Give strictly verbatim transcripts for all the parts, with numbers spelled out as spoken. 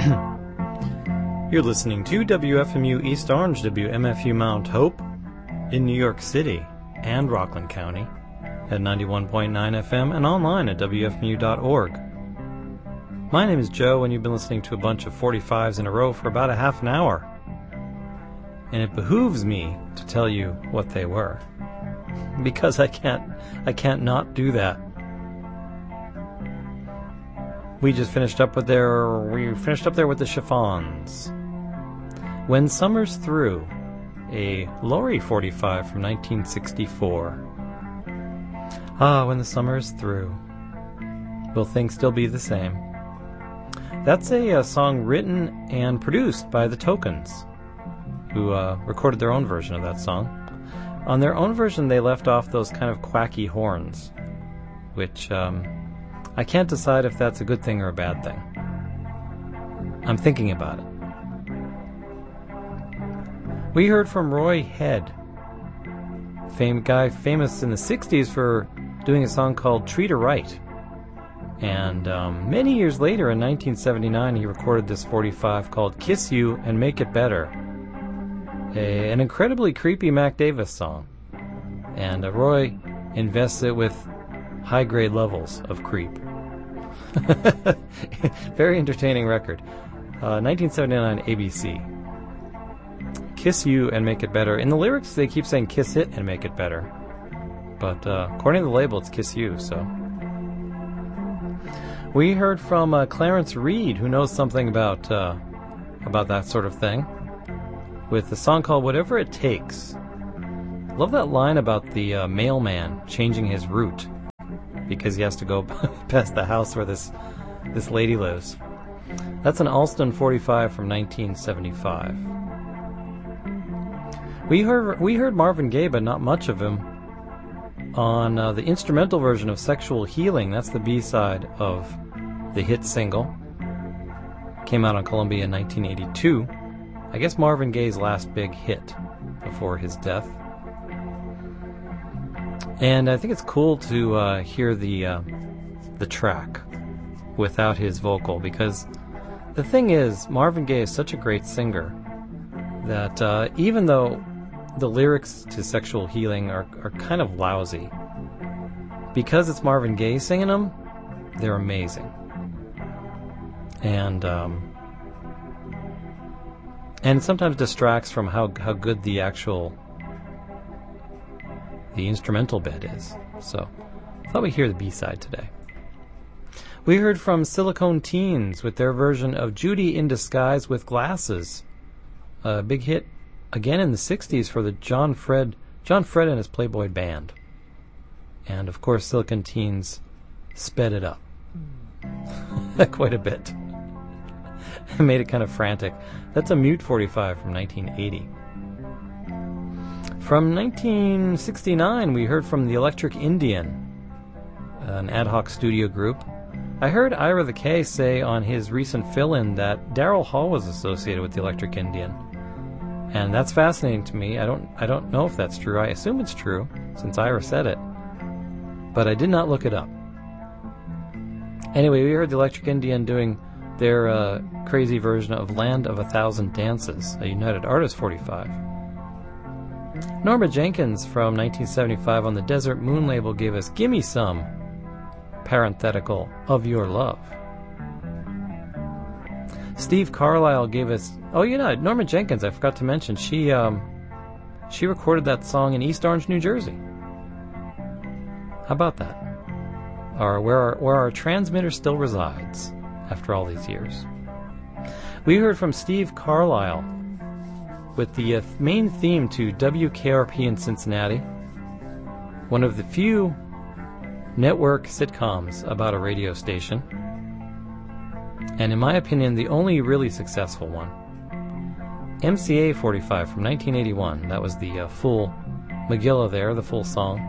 You're listening to W F M U East Orange, W M F U Mount Hope, in New York City and Rockland County at ninety-one point nine F M and online at W F M U dot org. My name is Joe, and you've been listening to a bunch of forty-fives in a row for about a half an hour. And it behooves me to tell you what they were, because I can't, I can't not do that. We just finished up with their, we finished up there with the Chiffons. When Summer's Through, a Laurie forty-five from nineteen sixty-four. Ah, when the summer is through, will things still be the same? That's a, a song written and produced by the Tokens, who uh, recorded their own version of that song. On their own version, they left off those kind of quacky horns, which um, I can't decide if that's a good thing or a bad thing. I'm thinking about it. We heard from Roy Head, fame guy famous in the sixties for doing a song called Treat Her Right. And um, many years later, in nineteen seventy-nine, he recorded this forty-five called Kiss You and Make It Better, a, an incredibly creepy Mac Davis song. And uh, Roy invests it with high-grade levels of creep. Very entertaining record. Uh, nineteen seventy-nine A B C. Kiss You and Make It Better. In the lyrics, they keep saying Kiss It and Make It Better. But uh, according to the label, it's Kiss You, so... We heard from uh, Clarence Reed, who knows something about uh, about that sort of thing, with a song called Whatever It Takes. Love that line about the uh, mailman changing his route because he has to go past the house where this this lady lives. That's an Alston forty-five from nineteen seventy-five. We heard we heard Marvin Gaye, but not much of him, on uh, the instrumental version of Sexual Healing. That's the B-side of the hit single. Came out on Columbia in nineteen eighty-two. I guess Marvin Gaye's last big hit before his death. And I think it's cool to uh, hear the uh, the track without his vocal, because the thing is, Marvin Gaye is such a great singer that uh, even though the lyrics to Sexual Healing are, are kind of lousy, because it's Marvin Gaye singing them, they're amazing. And um, and it sometimes distracts from how, how good the actual the instrumental bed is. So I thought we'd hear the B-side today. We heard from Silicone Teens with their version of Judy in Disguise with Glasses, a big hit again in the sixties for the John Fred John Fred and his Playboy Band. And of course Silicone Teens sped it up quite a bit. Made it kind of frantic. That's a Mute forty-five from nineteen eighty. From nineteen sixty-nine, we heard from the Electric Indian, an ad hoc studio group. I heard Ira the K say on his recent fill-in that Daryl Hall was associated with the Electric Indian. And that's fascinating to me. I don't I don't know if that's true. I assume it's true, since Ira said it. But I did not look it up. Anyway, we heard the Electric Indian doing their uh, crazy version of Land of a Thousand Dances, a United Artists forty-five. Norma Jenkins from nineteen seventy-five on the Desert Moon label gave us Gimme Some, parenthetical, of Your Love. Steve Carlisle gave us... Oh, you know, Norma Jenkins, I forgot to mention, she um, she recorded that song in East Orange, New Jersey. How about that? Or where our, where our transmitter still resides after all these years. We heard from Steve Carlisle with the uh, main theme to W K R P in Cincinnati, one of the few network sitcoms about a radio station, and in my opinion, the only really successful one. M C A forty-five from nineteen eighty-one. That was the uh, full Megillah there, the full song.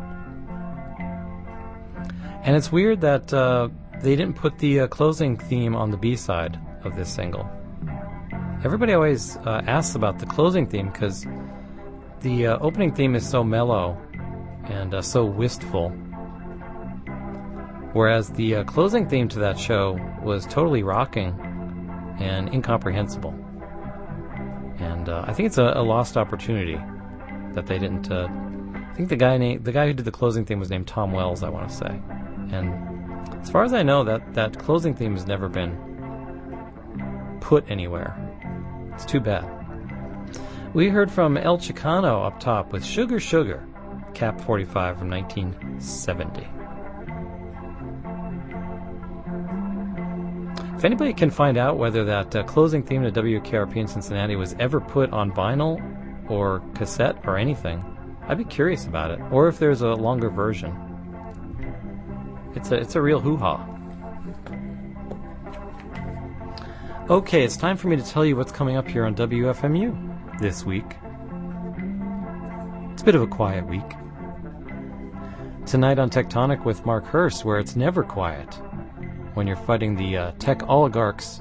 And it's weird that uh, they didn't put the uh, closing theme on the B-side of this single. Everybody always uh, asks about the closing theme because the uh, opening theme is so mellow and uh, so wistful, whereas the uh, closing theme to that show was totally rocking and incomprehensible. And uh, I think it's a, a lost opportunity that they didn't. Uh, I think the guy named the guy who did the closing theme was named Tom Wells, I want to say. And as far as I know, that that closing theme has never been put anywhere. It's too bad. We heard from El Chicano up top with Sugar Sugar, Cap forty-five from nineteen seventy. If anybody can find out whether that uh, closing theme to W K R P in Cincinnati was ever put on vinyl or cassette or anything, I'd be curious about it. Or if there's a longer version. It's a it's a real hoo-ha. Okay, it's time for me to tell you what's coming up here on W F M U this week. It's a bit of a quiet week. Tonight on Tectonic with Mark Hurst, where it's never quiet when you're fighting the uh, tech oligarchs.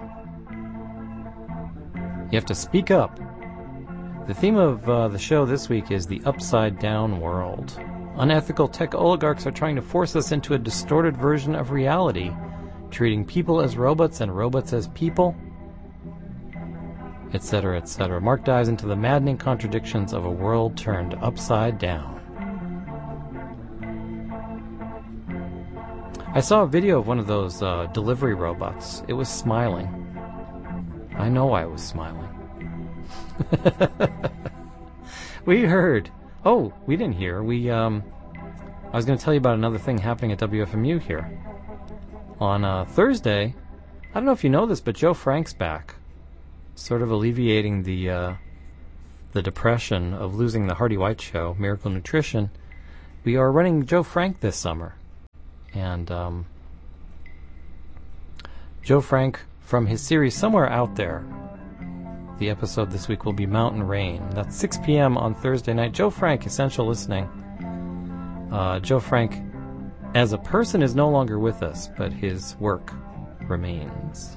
You have to speak up. The theme of uh, the show this week is the upside down world. Unethical tech oligarchs are trying to force us into a distorted version of reality, treating people as robots and robots as people, et cetera, et cetera. Mark dives into the maddening contradictions of a world turned upside down. I saw a video of one of those uh, delivery robots. It was smiling. I know I was smiling. We heard. Oh, we didn't hear. We, um, I was going to tell you about another thing happening at W F M U here. On uh, Thursday, I don't know if you know this, but Joe Frank's back. Sort of alleviating the, uh, the depression of losing the Hardy White show, Miracle Nutrition. We are running Joe Frank this summer. And um, Joe Frank, from his series Somewhere Out There, the episode this week will be Mountain Rain. That's six p.m. on Thursday night. Joe Frank, Essential Listening. Uh, Joe Frank, as a person, is no longer with us, but his work remains.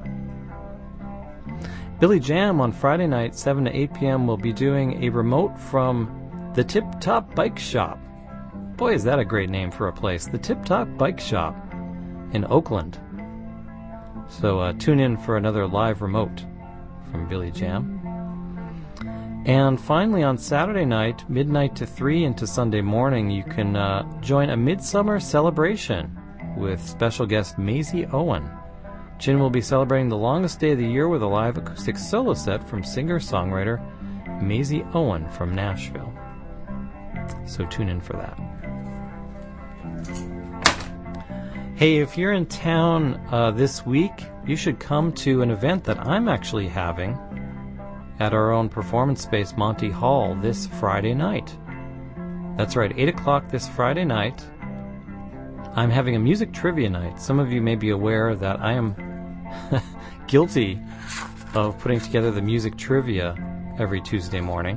Billy Jam on Friday night, seven to eight p.m. will be doing a remote from the Tip Top Bike Shop. Boy, is that a great name for a place. The Tip Top Bike Shop in Oakland. So uh, tune in for another live remote from Billy Jam. And finally, on Saturday night, midnight to three into Sunday morning, you can uh, join a midsummer celebration with special guest Maisie Owen. Chin will be celebrating the longest day of the year with a live acoustic solo set from singer-songwriter Maisie Owen from Nashville. So tune in for that. Hey, if you're in town uh, this week, you should come to an event that I'm actually having at our own performance space, Monty Hall, this Friday night. That's right, eight o'clock this Friday night. I'm having a music trivia night. Some of you may be aware that I am guilty of putting together the music trivia every Tuesday morning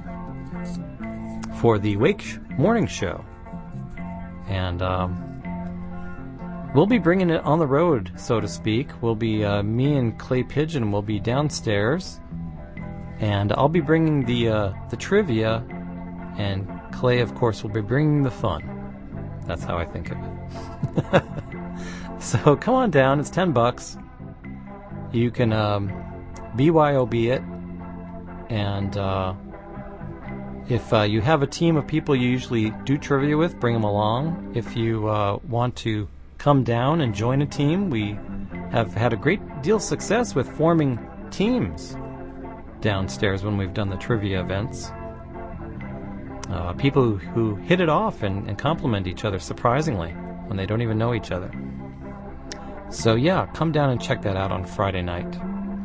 for the Wake Morning Show. And um, we'll be bringing it on the road, so to speak. We'll be, uh, me and Clay Pigeon will be downstairs, and I'll be bringing the uh, the trivia, and Clay, of course, will be bringing the fun. That's how I think of it. So come on down. It's ten bucks. You can um, B Y O B it, and uh, if uh, you have a team of people you usually do trivia with, bring them along. If you uh, want to come down and join a team, we have had a great deal of success with forming teams downstairs when we've done the trivia events. Uh, people who hit it off and, and compliment each other surprisingly when they don't even know each other. So yeah, come down and check that out on Friday night.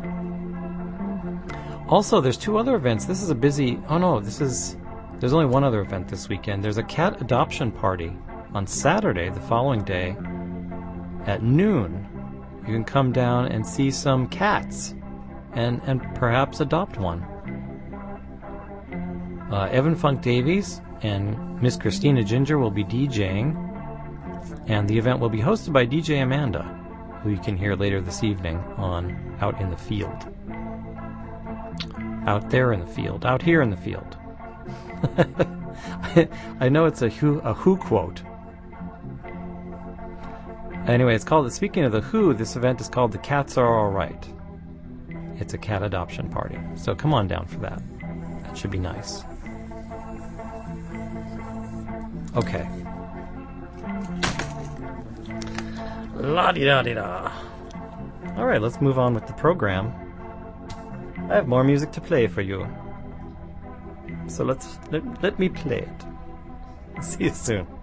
Also, there's two other events. This is a busy... Oh no, this is... There's only one other event this weekend. There's a cat adoption party on Saturday, the following day, at noon. You can come down and see some cats and, and perhaps adopt one. Uh, Evan Funk Davies and Miss Christina Ginger will be DJing, and the event will be hosted by D J Amanda, who you can hear later this evening on Out in the Field. Out there in the field. Out here in the field. I know it's a Who, a Who quote. Anyway, it's called, speaking of the Who, this event is called The Cats Are Alright. It's a cat adoption party. So come on down for that. That should be nice. Okay. La-di-da-di-da. Alright, let's move on with the program. I have more music to play for you. So let's let, let me play it. See you soon.